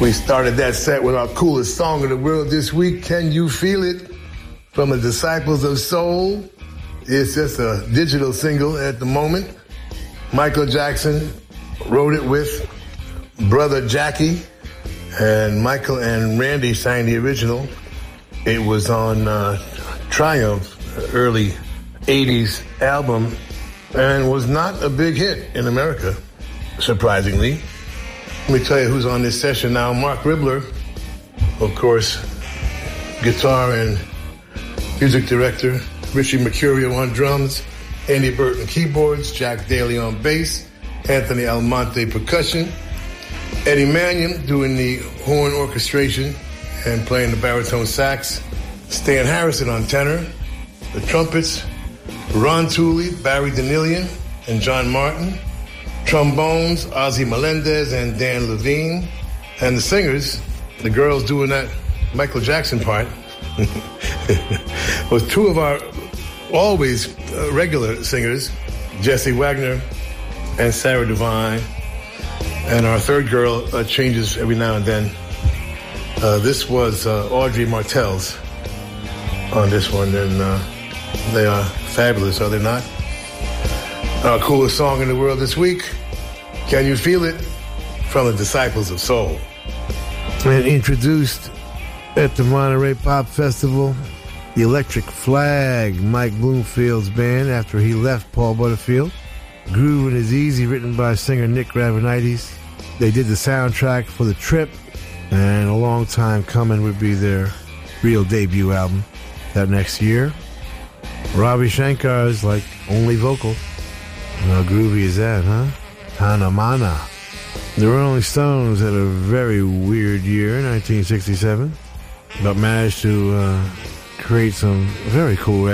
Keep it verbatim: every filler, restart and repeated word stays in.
We started that set with our coolest song in the world this week, Can You Feel It? From the Disciples of Soul. It's just a digital single at the moment. Michael Jackson wrote it with brother Jackie, and Michael and Randy sang the original. It was on uh, Triumph, early eighties album, and was not a big hit in America, surprisingly. Let me tell you who's on this session now. Mark Ribler, of course, guitar and music director. Richie Mercurio on drums. Andy Burton keyboards. Jack Daly on bass. Anthony Almonte percussion. Eddie Mannion doing the horn orchestration and playing the baritone sax. Stan Harrison on tenor. The trumpets. Ron Tooley, Barry Danielian, and John Martin. Trombones, Ozzy Melendez and Dan Levine. And the singers, the girls doing that Michael Jackson part, was two of our always uh, regular singers, Jessie Wagner and Sarah Devine. And our third girl uh, changes every now and then. Uh, this was uh, Audrey Martels on this one, and uh, they are fabulous, are they not? Our coolest song in the world this week, Can You Feel It? From the Disciples of Soul. And introduced at the Monterey Pop Festival, the Electric Flag, Mike Bloomfield's band, after he left Paul Butterfield. Groovin' Is Easy, written by singer Nick Gravenites. They did the soundtrack for The Trip, and A Long Time Coming would be their real debut album that next year. Ravi Shankar's like only vocal. How groovy is that, huh? Hana Mana. The Rolling Stones had a very weird year in nineteen sixty-seven, but managed to uh, create some very cool records.